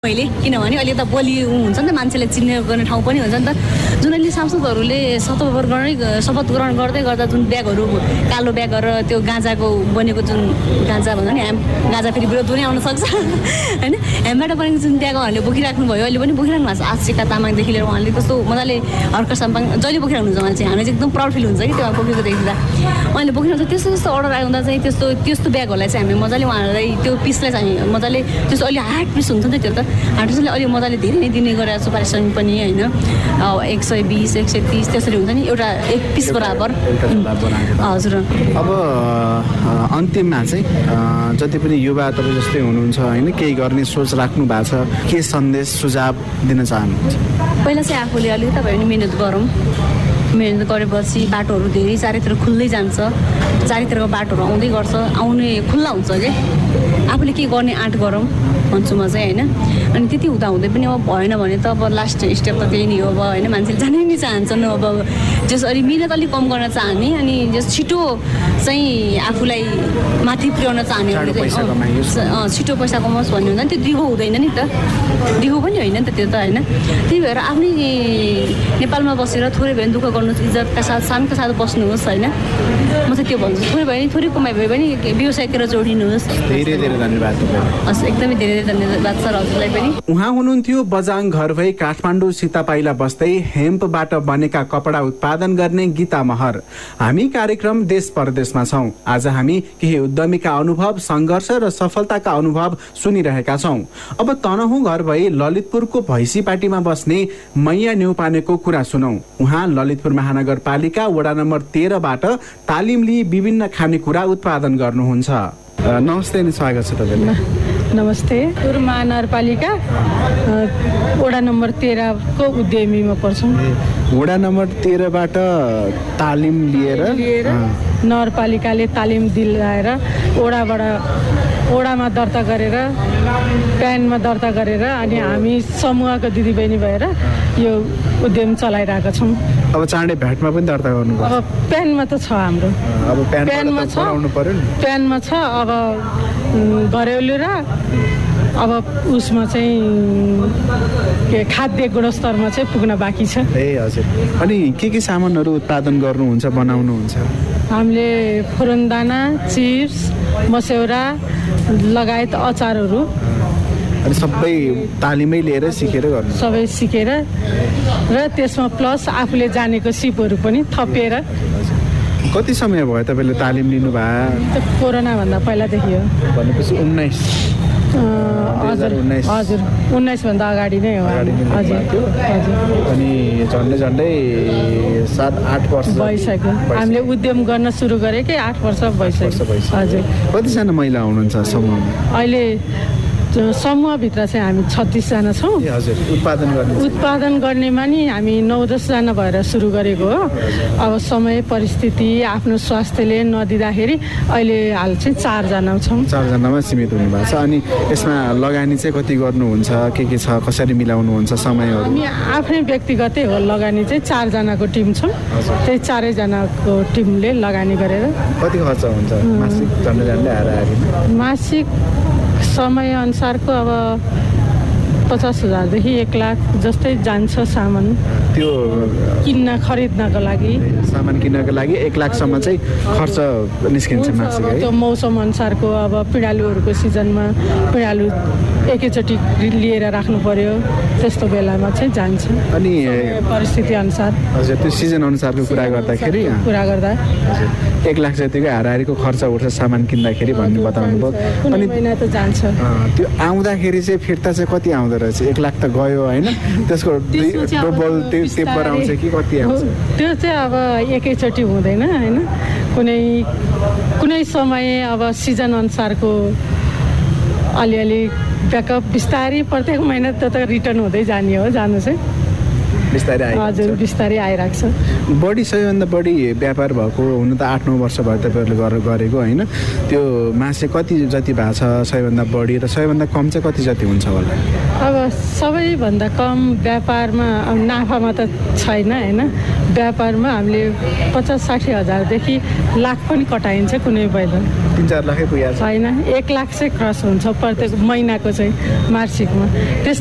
मैले किनभने अहिले त बोली हुन्छ नि त मान्छेले चिन्ने गर्ने ठाउँ पनि हुन्छ नि त। जुन अहिले सांसदहरूले शपथ ग्रहण गर्दै गर्दा जुन ब्यागहरू कालो ब्याग गरेर त्यो गाँजाको बनेको जुन गाँजा भन्छ नि गाँजा फेरि विरोध पनि आउन सक्छ होइन। हेमबाट बनेको जुन ब्याग उहाँहरूले बोकिराख्नु भयो, अहिले पनि बोकिराख्नु भएको छ। आशिका तामाङदेखि लिएर उहाँले कस्तो मजाले हर्क साम्पाङ जहिले बोकिराख्नुहुन्छ उहाँले चाहिँ, हामीलाई चाहिँ एकदम प्राउड फिल हुन्छ कि त्यो बोकेको देख्दा। उहाँले बोकिरहन्छ त्यस्तो त्यस्तो अर्डर आउँदा चाहिँ त्यस्तो ब्यागहरूलाई चाहिँ हामी मजाले उहाँहरूलाई त्यो पिसलाई चाहिँ हामी मजाले त्यस्तो अहिले हार्ड पिस हुन्छ नि त, त्यो त हार्ड पिसले अलि मजाले धेरै नै दिने गरेर छु पारिश्रमिक पनि होइन। 120 130 त्यसरी हुन्छ नि एउटा एक पिस बराबर। हजुर। अब अन्तिममा चाहिँ जति पनि युवा तपाईँ जस्तै हुनुहुन्छ होइन, केही गर्ने सोच राख्नु भएको छ, के सन्देश सुझाव दिन चाहनुहुन्छ? पहिला चाहिँ आफूले अलिकति भए पनि मिहिनेत गरौँ। मिहिनेत गरेपछि बाटोहरू धेरै चारैतिर खुल्दै जान्छ, चारैतिरको बाटोहरू आउँदै गर्छ, आउने खुल्ला हुन्छ कि आफूले के गर्ने आँट गरौँ भन्छु म चाहिँ होइन। अनि त्यति हुँदै पनि अब भएन भने त अब लास्ट स्टेप त त्यही नै हो अब होइन। मान्छेले जानै नै चाहन्छन् अब जस अलि मिहिनेत अलिक कम गर्न चाहने अनि जस छिटो चाहिँ आफूलाई माथि पुर्याउन चाहनेहरूले चाहिँ छिटो पैसा कमाओस् भन्ने हुन्छ नि, त्यो दिगो हुँदैन नि त, दिगो पनि होइन नि त त्यो त होइन। त्यही भएर आफ्नै नेपालमा बसेर थोरै भए पनि दुःख गर्नुहोस्, इज्जतका साथ शानका साथ बस्नुहोस् होइन। म चाहिँ त्यो भन्छु, थोरै भए थोरै कमाइ भए पनि व्यवसायतिर जोडिनुहोस्। धेरै धेरै धन्यवाद। हस्, एकदमै धेरै धेरै धन्यवाद सर हजुरलाई पनि। उहाँ हुनुहुन्थ्यो बजाङ घर भई काठमाडौँ सीतापाइला बस्दै हेम्पबाट बनेका कपडा उत्पादन गर्ने गीता महर। हामी कार्यक्रम देश परदेशमा छौँ। आज हामी केही उद्यमीका अनुभव, सङ्घर्ष र सफलताका अनुभव सुनिरहेका छौँ। अब तनहुँ घर भई ललितपुरको भैँसीपाटीमा बस्ने मैया न्यौपानेको कुरा सुनौँ। उहाँ ललितपुर महानगरपालिका वडा नम्बर 13बाट तालिम लिई विभिन्न खानेकुरा उत्पादन गर्नुहुन्छ। नमस्ते अनि स्वागत छ तपाईँलाई। नमस्ते। ललितपुर महानगरपालिका वडा नम्बर 13 को उद्यमीमा पर्छौँ। वडा नम्बर 13बाट तालिम लिएर नगरपालिकाले तालिम दिलाएर वडामा दर्ता गरेर प्यानमा दर्ता गरेर अनि हामी समूहको दिदीबहिनी भएर यो उद्यम चलाइरहेका छौँ। अब चाँडै भ्याटमा पनि दर्ता गर्नुपर्छ। अब प्यानमा त छ हाम्रो, अब प्यानमा छ, प्यानमा छ। अब घरेलु र अब उसमा चाहिँ के खाद्य गुणस्तरमा चाहिँ पुग्न बाँकी छ। ए हजुर। अनि के सामानहरू उत्पादन गर्नुहुन्छ, बनाउनुहुन्छ? हामीले फुरनदाना, चिप्स, मस्यौरा लगायत अचारहरू अनि सबै तालिमै लिएर सिकेर गर्नु? सबै सिकेर र त्यसमा प्लस आफूले जानेको सिपहरू पनि थपेर। कति समय भयो तपाईँले तालिम लिनुभयो? कोरोनाभन्दा पहिलादेखि हो। भनेपछि 2019? हजुर 19 भन्दा अगाडि नै हो। हजुर। अनि झन्डै 7-8 वर्ष भइसक्यो। हामीले उद्यम गर्न सुरु गरेकै 8 वर्ष भइसक्यो। हजुर। कतिजना महिला हुनुहुन्छ समूहमा? अहिले समूहभित्र चाहिँ हामी 36 जना छौँ। हजुर। उत्पादन गर्नेमा नि हामी 9-10 जना भएर सुरु गरेको हो। अब समय परिस्थिति आफ्नो स्वास्थ्यले नदिँदाखेरि अहिले हाल चाहिँ 4 जना छौँ। 4 जनामा सीमित हुनुभएको छ। अनि यसमा लगानी चाहिँ कति गर्नुहुन्छ, के छ, कसरी मिलाउनुहुन्छ समयहरू? हामी आफ्नै व्यक्तिगतै हो लगानी चाहिँ 4 जनाको टिम छौँ। त्यही 4 जनाको टिमले लगानी गरेर। कति खर्च हुन्छ मासिक? झन्डै मासिक समय अनुसारको अब 50,000 देखि 1 लाख जस्तै जान्छ सामान त्यो खरिद्नको लागि। सामान किन्नको लागि 1 लाखसम्म चाहिँ खर्च निस्किन्छ मासिक है? त्यो मौसम अनुसारको अब पिँडालुहरूको सिजनमा पिँडालु एकैचोटि लिएर राख्नु पर्यो, त्यस्तो बेलामा चाहिँ जान्छ। अनि परिस्थिति अनुसार। हजुर। त्यो सिजन अनुसारको कुरा गर्दा 1 लाख जतिको हाराहारीको खर्च उठ्छ सामान किन्दाखेरि भन्ने बताउनु भयो। अनि महिना त जान्छ। त्यो आउँदाखेरि चाहिँ फिर्ता चाहिँ कति आउँदो रहेछ? 1 लाख त गयो होइन, त्यसको डबल टेपर आउँछ कि कति आउँछ? त्यो चाहिँ अब एकैचोटि हुँदैन होइन। कुनै समय अब सिजन अनुसारको अलिअलि ब्याकअप बिस्तारै प्रत्येक महिना त रिटर्न हुँदै जाने हो, जानु चाहिँ। बिस्तारै आइरहेको हजुर छ। बिस्तारै आइरहेको छ। बढी सबैभन्दा बढी व्यापार भएको हुनु त 8-9 वर्ष भयो तपाईँहरूले गरेको होइन, त्यो मास चाहिँ कति जति भएको छ सबैभन्दा बढी, र सबैभन्दा कम चाहिँ कति जति हुन्छ होला? अब सबैभन्दा कम व्यापारमा नाफामा त छैन होइन, व्यापारमा हामीले 50-60 हजारदेखि लाख पनि कटाइन्छ कुनै बेला। 3-4 लाखै पुगेको छ। छैन, 1 लाख चाहिँ क्रस हुन्छ प्रत्येक महिनाको चाहिँ मार्चिकमा।